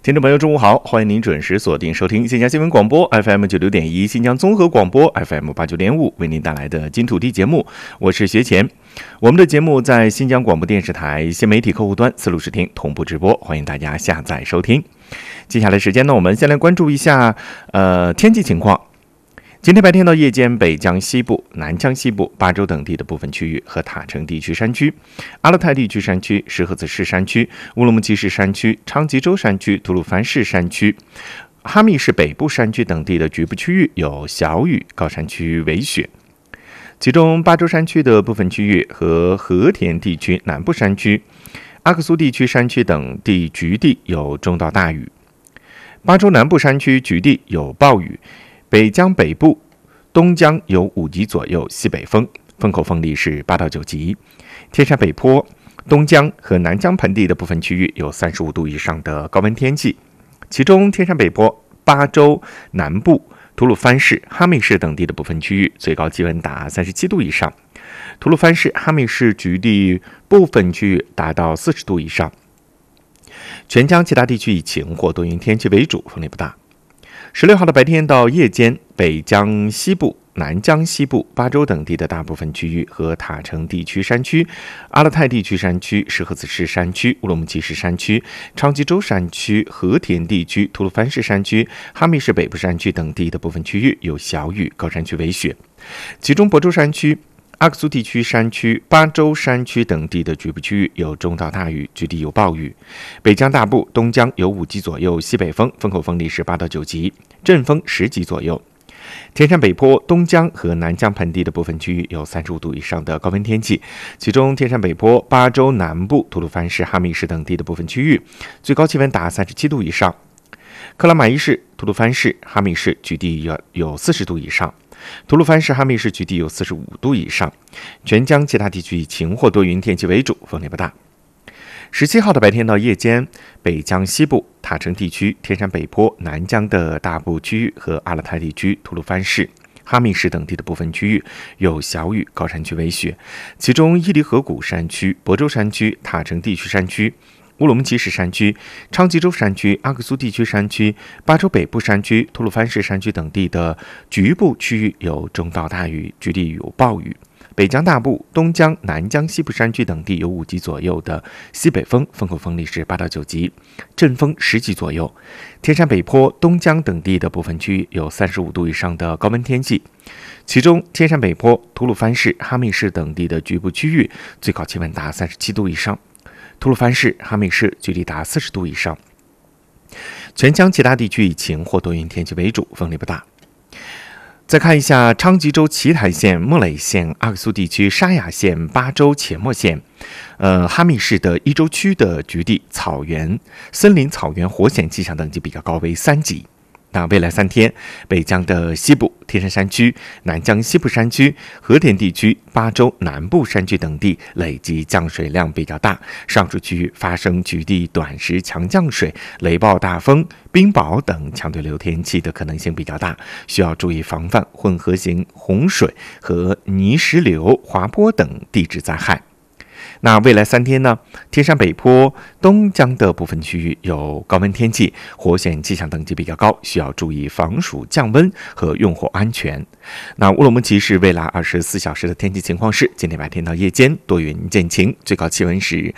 听众朋友，中午好，欢迎您准时锁定收听新疆新闻广播 FM 96.1、新疆综合广播 FM 89.5，为您带来的金土地节目，我是学前。我们的节目在新疆广播电视台新媒体客户端、丝路视听同步直播，欢迎大家下载收听。接下来时间呢，我们先来关注一下天气情况。今天白天到夜间，北疆西部、南疆西部、巴州等地的部分区域和塔城地区山区、阿勒泰地区山区、石河子市山区、乌鲁木齐市山区、昌吉州山区、吐鲁番市山区、哈密市北部山区等地的局部区域有小雨，高山区为雪。其中巴州山区的部分区域和和田地区南部山区、阿克苏地区山区等地局地有中到大雨。巴州南部山区局地有暴雨。北疆北部、东疆有5级左右西北风，风口风力是8到9级。天山北坡、东疆和南疆盆地的部分区域有35度以上的高温天气，其中天山北坡、巴州南部、吐鲁番市、哈密市等地的部分区域最高气温达37度以上，吐鲁番市、哈密市局地部分区域达到40度以上。全疆其他地区以晴或多云天气为主，风力不大。16号的白天到夜间，北疆西部、南疆西部、巴州等地的大部分区域和塔城地区山区、阿勒泰地区山区、石河子市山区、乌鲁木齐市山区、昌吉州山区、和田地区、吐鲁番市山区、哈密市北部山区等地的部分区域有小雨，高山区为雪。其中亳州山区、阿克苏地区山区、巴州山区等地的局部区域有中到大雨，局地有暴雨。北疆大部、东疆有5级左右西北风，风口风力是8到9级，阵风10级左右。天山北坡、东疆和南疆盆地的部分区域有35度以上的高温天气，其中天山北坡、巴州南部、吐鲁番市、哈密市等地的部分区域最高气温达37度以上。克拉玛依市、吐鲁番市、哈密市局地有40度以上，吐鲁番市、哈密市局地有45度以上。全疆其他地区以晴或多云天气为主，风力不大。17号的白天到夜间，北疆西部、塔城地区、天山北坡、南疆的大部区域和阿勒泰地区、吐鲁番市、哈密市等地的部分区域有小雨，高山区为雪。其中伊犁河谷山区、亳州山区、塔城地区山区、乌鲁木齐市山区、昌吉州山区、阿克苏地区山区、巴州北部山区、吐鲁番市山区等地的局部区域有中到大雨，局地有暴雨。北疆大部、东疆、南疆西部山区等地有5级左右的西北风，风口风力是8到9级，阵风10级左右。天山北坡、东疆等地的部分区域有35度以上的高温天气，其中天山北坡、吐鲁番市、哈密市等地的局部区域最高气温达37度以上，吐鲁番市、哈密市局地达40度以上。全疆其他地区以晴或多云天气为主，风力不大。再看一下昌吉州奇台县、木垒县、阿克苏地区沙雅县、巴州且末县、哈密市的伊州区的局地草原、森林草原火险气象等级比较高，为3级。那未来3天，北疆的西部、天山山区、南疆西部山区、和田地区、巴州南部山区等地累计降水量比较大，上述区域发生局地短时强降水、雷暴大风、冰雹等强对流天气的可能性比较大，需要注意防范混合型洪水和泥石流、滑坡等地质灾害。那未来3天呢，天山北坡、东疆的部分区域有高温天气，火险气象等级比较高，需要注意防暑降温和用火安全。那乌鲁木齐市未来24小时的天气情况是：今天白天到夜间多云见晴，最高气温是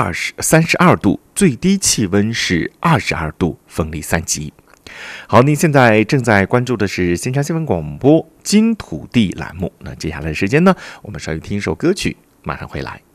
32度，最低气温是22度，风力3级。好，您现在正在关注的是新疆新闻广播金土地栏目。那接下来的时间呢，我们稍微听一首歌曲，马上回来。